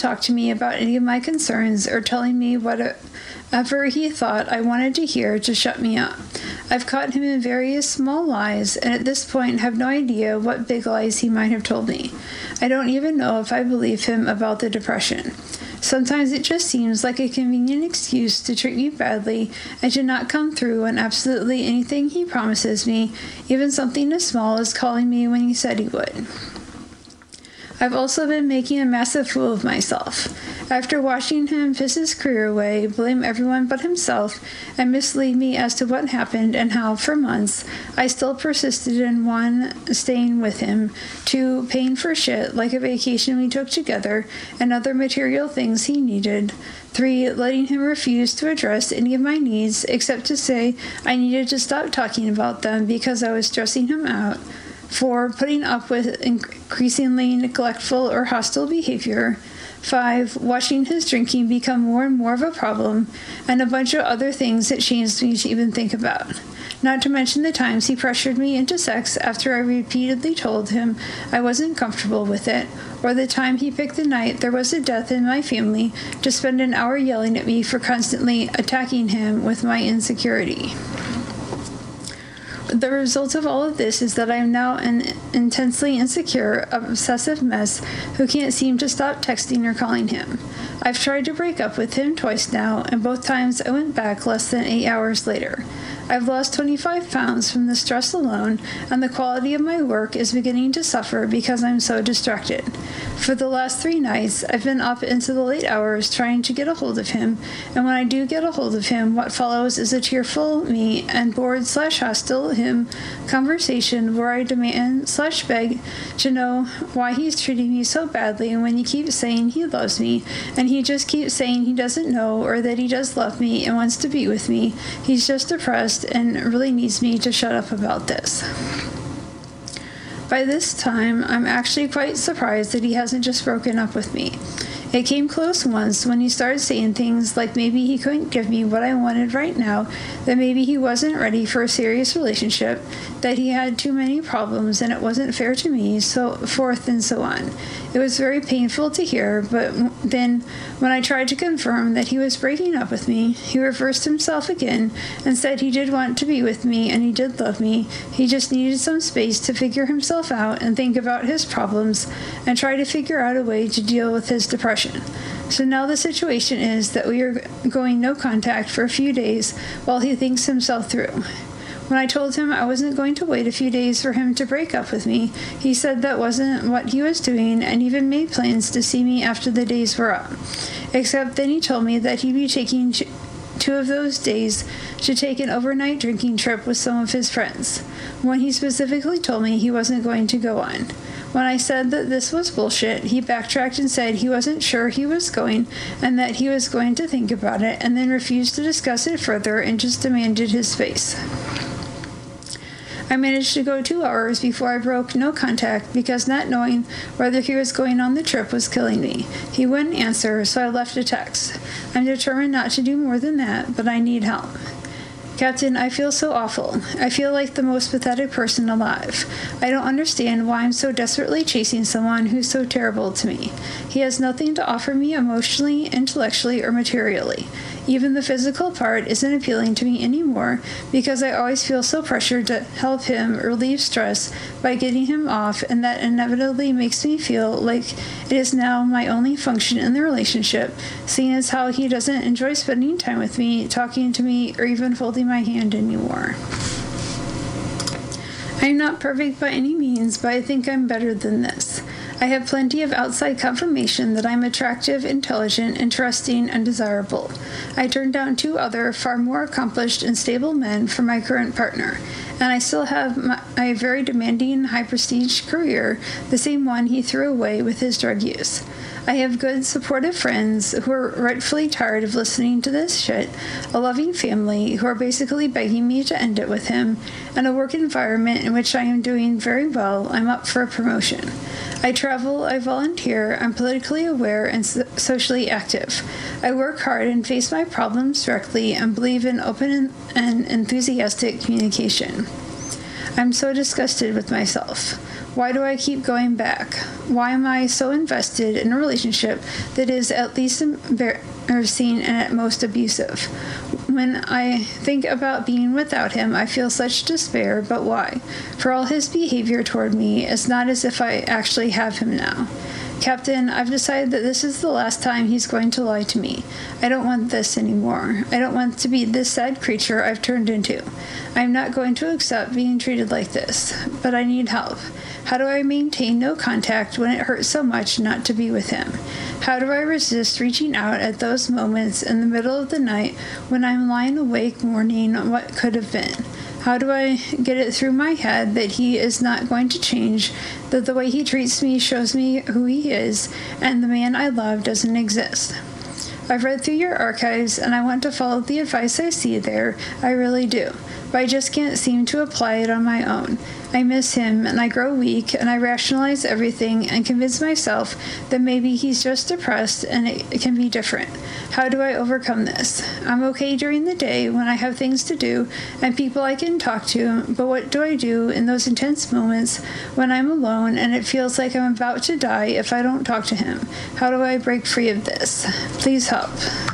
talk to me about any of my concerns or telling me whatever he thought I wanted to hear to shut me up. I've caught him in various small lies, and at this point have no idea what big lies he might have told me. I don't even know if I believe him about the depression. Sometimes it just seems like a convenient excuse to treat me badly and to not come through on absolutely anything he promises me, even something as small as calling me when he said he would. I've also been making a massive fool of myself. After watching him piss his career away, blame everyone but himself, and mislead me as to what happened and how, for months, I still persisted in 1, staying with him, 2, paying for shit like a vacation we took together and other material things he needed, 3, letting him refuse to address any of my needs except to say I needed to stop talking about them because I was stressing him out, 4, putting up with increasingly neglectful or hostile behavior, 5, watching his drinking become more and more of a problem, and a bunch of other things that shames me to even think about. Not to mention the times he pressured me into sex after I repeatedly told him I wasn't comfortable with it, or the time he picked the night there was a death in my family to spend an hour yelling at me for constantly attacking him with my insecurity. The result of all of this is that I am now an intensely insecure, obsessive mess who can't seem to stop texting or calling him. I've tried to break up with him twice now, and both times I went back less than 8 hours later. I've lost 25 pounds from the stress alone, and the quality of my work is beginning to suffer because I'm so distracted. For the last 3 nights, I've been up into the late hours trying to get a hold of him, and when I do get a hold of him, what follows is a tearful me and bored/hostile him conversation where I demand/beg to know why he's treating me so badly when he keeps saying he loves me, and he just keeps saying he doesn't know or that he does love me and wants to be with me. He's just depressed and really needs me to shut up about this. By this time, I'm actually quite surprised that he hasn't just broken up with me. It came close once when he started saying things like maybe he couldn't give me what I wanted right now, that maybe he wasn't ready for a serious relationship, that he had too many problems and it wasn't fair to me, so forth and so on. It was very painful to hear, but then when I tried to confirm that he was breaking up with me, he reversed himself again and said he did want to be with me and he did love me. He just needed some space to figure himself out and think about his problems and try to figure out a way to deal with his depression. So now the situation is that we are going no contact for a few days while he thinks himself through. When I told him I wasn't going to wait a few days for him to break up with me, he said that wasn't what he was doing and even made plans to see me after the days were up. Except then he told me that he'd be taking 2 of those days to take an overnight drinking trip with some of his friends. One he specifically told me he wasn't going to go on. When I said that this was bullshit, he backtracked and said he wasn't sure he was going and that he was going to think about it, and then refused to discuss it further and just demanded his space. I managed to go 2 hours before I broke no contact because not knowing whether he was going on the trip was killing me. He wouldn't answer, so I left a text. I'm determined not to do more than that, but I need help. Captain, I feel so awful. I feel like the most pathetic person alive. I don't understand why I'm so desperately chasing someone who's so terrible to me. He has nothing to offer me emotionally, intellectually, or materially. Even the physical part isn't appealing to me anymore because I always feel so pressured to help him relieve stress by getting him off, and that inevitably makes me feel like it is now my only function in the relationship, seeing as how he doesn't enjoy spending time with me, talking to me, or even holding my hand anymore. I'm not perfect by any means, but I think I'm better than this. I have plenty of outside confirmation that I'm attractive, intelligent, interesting, and desirable. I turned down 2 other, far more accomplished and stable men for my current partner, and I still have my very demanding, high-prestige career, the same one he threw away with his drug use. I have good, supportive friends who are rightfully tired of listening to this shit, a loving family who are basically begging me to end it with him, and a work environment in which I am doing very well. I'm up for a promotion. I travel, I volunteer, I'm politically aware and socially active. I work hard and face my problems directly and believe in open and enthusiastic communication. I'm so disgusted with myself. Why do I keep going back? Why am I so invested in a relationship that is at least embarrassing and at most abusive? When I think about being without him, I feel such despair, but why? For all his behavior toward me, it's not as if I actually have him now. Captain, I've decided that this is the last time he's going to lie to me. I don't want this anymore. I don't want to be this sad creature I've turned into. I'm not going to accept being treated like this, but I need help. How do I maintain no contact when it hurts so much not to be with him? How do I resist reaching out at those moments in the middle of the night when I'm lying awake mourning what could have been? How do I get it through my head that he is not going to change, that the way he treats me shows me who he is, and the man I love doesn't exist? I've read through your archives, and I want to follow the advice I see there. I really do. But I just can't seem to apply it on my own. I miss him, and I grow weak, and I rationalize everything and convince myself that maybe he's just depressed and it can be different. How do I overcome this? I'm okay during the day when I have things to do and people I can talk to, but what do I do in those intense moments when I'm alone and it feels like I'm about to die if I don't talk to him? How do I break free of this? Please help.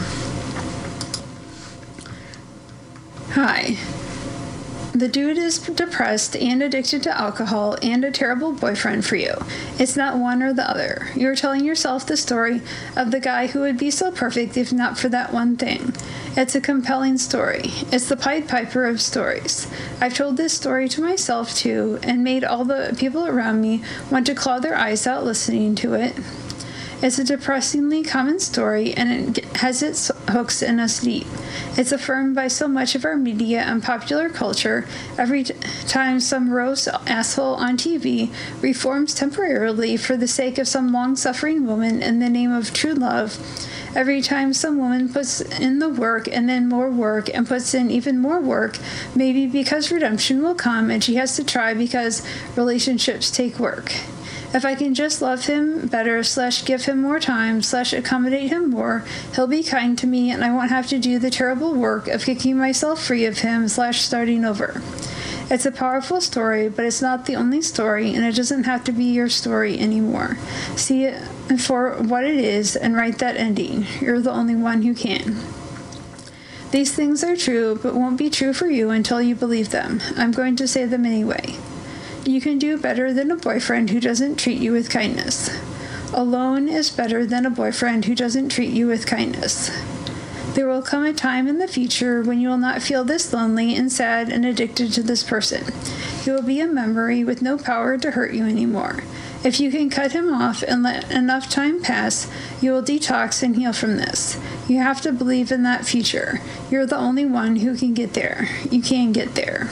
Hi. The dude is depressed and addicted to alcohol and a terrible boyfriend for you. It's not one or the other. You're telling yourself the story of the guy who would be so perfect if not for that one thing. It's a compelling story. It's the Pied Piper of stories. I've told this story to myself too and made all the people around me want to claw their eyes out listening to it. It's a depressingly common story, and it has its hooks in us deep. It's affirmed by so much of our media and popular culture. Every time some morose asshole on TV reforms temporarily for the sake of some long-suffering woman in the name of true love, every time some woman puts in the work and then more work and puts in even more work, maybe because redemption will come and she has to try because relationships take work. If I can just love him better / give him more time / accommodate him more, he'll be kind to me and I won't have to do the terrible work of kicking myself free of him / starting over. It's a powerful story, but it's not the only story, and it doesn't have to be your story anymore. See it for what it is and write that ending. You're the only one who can. These things are true, but won't be true for you until you believe them. I'm going to say them anyway. You can do better than a boyfriend who doesn't treat you with kindness. Alone is better than a boyfriend who doesn't treat you with kindness. There will come a time in the future when you will not feel this lonely and sad and addicted to this person. He will be a memory with no power to hurt you anymore. If you can cut him off and let enough time pass, you will detox and heal from this. You have to believe in that future. You're the only one who can get there. You can get there.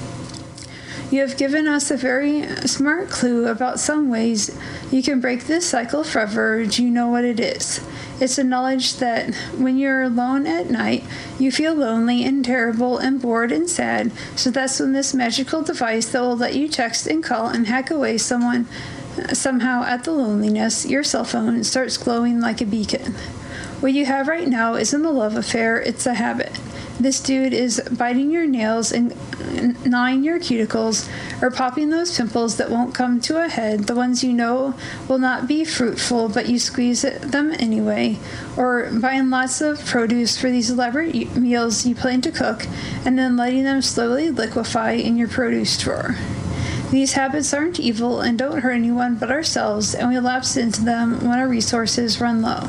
You have given us a very smart clue about some ways you can break this cycle forever. Do you know what it is? It's the knowledge that when you're alone at night, you feel lonely and terrible and bored and sad, so that's when this magical device that will let you text and call and hack away someone somehow at the loneliness, your cell phone, starts glowing like a beacon. What you have right now isn't a love affair, it's a habit. This dude is biting your nails and gnawing your cuticles or popping those pimples that won't come to a head, the ones you know will not be fruitful but you squeeze them anyway, or buying lots of produce for these elaborate meals you plan to cook and then letting them slowly liquefy in your produce drawer. These habits aren't evil and don't hurt anyone but ourselves, and we lapse into them when our resources run low.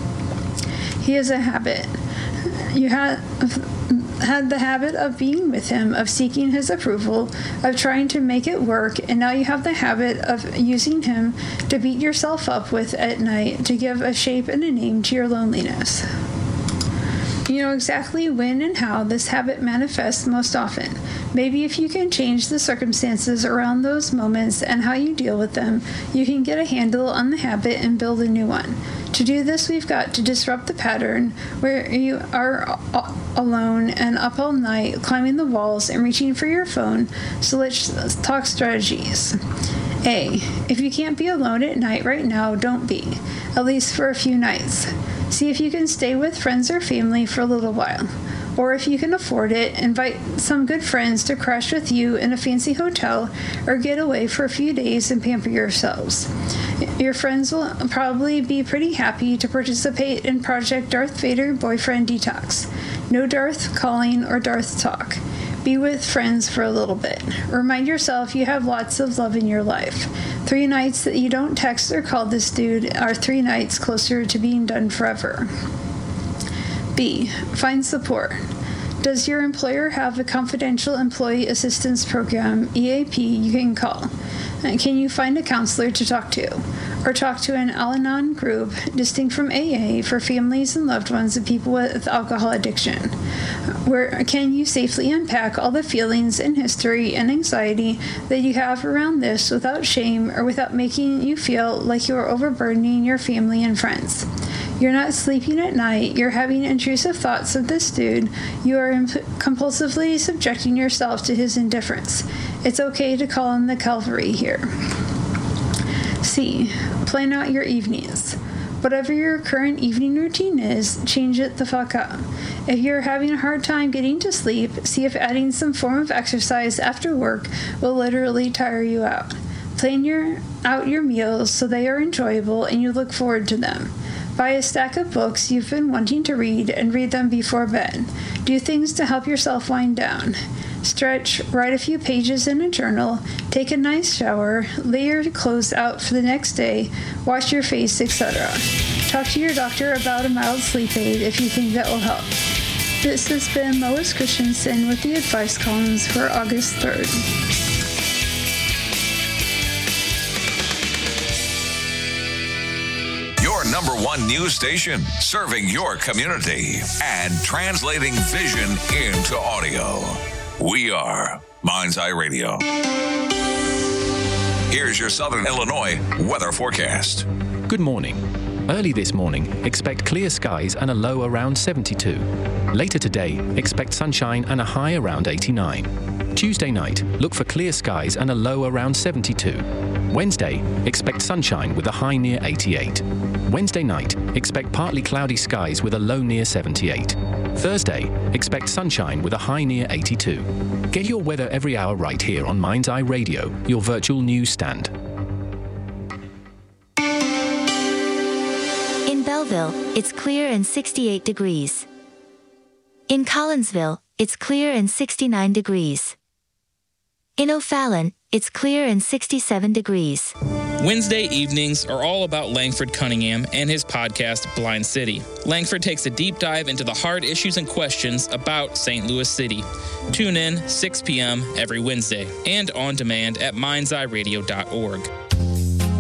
He is a habit. You had the habit of being with him, of seeking his approval, of trying to make it work, and now you have the habit of using him to beat yourself up with at night to give a shape and a name to your loneliness. You know exactly when and how this habit manifests most often. Maybe if you can change the circumstances around those moments and how you deal with them, you can get a handle on the habit and build a new one. To do this, we've got to disrupt the pattern where you are alone and up all night, climbing the walls and reaching for your phone. So let's talk strategies. A. If you can't be alone at night right now, don't be, at least for a few nights. See if you can stay with friends or family for a little while. Or if you can afford it, invite some good friends to crash with you in a fancy hotel or get away for a few days and pamper yourselves. Your friends will probably be pretty happy to participate in Project Darth Vader Boyfriend Detox. No Darth calling or Darth talk. Be with friends for a little bit. Remind yourself you have lots of love in your life. 3 nights that you don't text or call this dude are 3 nights closer to being done forever. B. Find support. Does your employer have a confidential employee assistance program, EAP, you can call? Can you find a counselor to talk to? Or talk to an Al-Anon group distinct from AA for families and loved ones of people with alcohol addiction? Where can you safely unpack all the feelings and history and anxiety that you have around this without shame or without making you feel like you are overburdening your family and friends? You're not sleeping at night, you're having intrusive thoughts of this dude, you are compulsively subjecting yourself to his indifference. It's okay to call in the cavalry here. C. Plan out your evenings. Whatever your current evening routine is, change it the fuck up. If you're having a hard time getting to sleep, see if adding some form of exercise after work will literally tire you out. Plan out your meals so they are enjoyable and you look forward to them. Buy a stack of books you've been wanting to read and read them before bed. Do things to help yourself wind down. Stretch, write a few pages in a journal, take a nice shower, lay your clothes out for the next day, wash your face, etc. Talk to your doctor about a mild sleep aid if you think that will help. This has been Lois Christensen with the advice columns for August 3rd. Number one news station, serving your community and translating vision into audio. We are Mind's Eye Radio. Here's your Southern Illinois weather forecast. Good morning. Early this morning, expect clear skies and a low around 72. Later today, expect sunshine and a high around 89. Tuesday night, look for clear skies and a low around 72. Wednesday, expect sunshine with a high near 88. Wednesday night, expect partly cloudy skies with a low near 78. Thursday, expect sunshine with a high near 82. Get your weather every hour right here on Mind's Eye Radio, your virtual news stand. In Belleville, it's clear and 68 degrees. In Collinsville, it's clear and 69 degrees. In O'Fallon, it's clear and 67 degrees. Wednesday evenings are all about Langford Cunningham and his podcast, Blind City. Langford takes a deep dive into the hard issues and questions about St. Louis City. Tune in 6 p.m. every Wednesday and on demand at mindseyeradio.org.